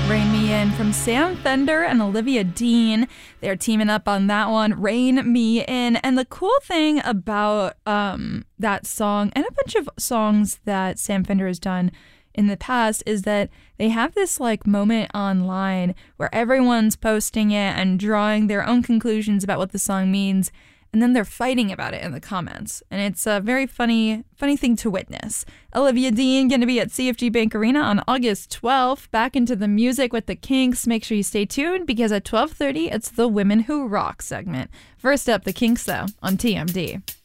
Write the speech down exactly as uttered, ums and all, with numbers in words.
Rain Me In from Sam Fender and Olivia Dean. They're teaming up on that one, Rain Me In. And the cool thing about um, that song and a bunch of songs that Sam Fender has done in the past is that they have this like moment online where everyone's posting it and drawing their own conclusions about what the song means. And then they're fighting about it in the comments. And it's a very funny, funny thing to witness. Olivia Dean going to be at C F G Bank Arena on August twelfth. Back into the music with the Kinks. Make sure you stay tuned because at twelve thirty, it's the Women Who Rock segment. First up, the Kinks, though, on T M D.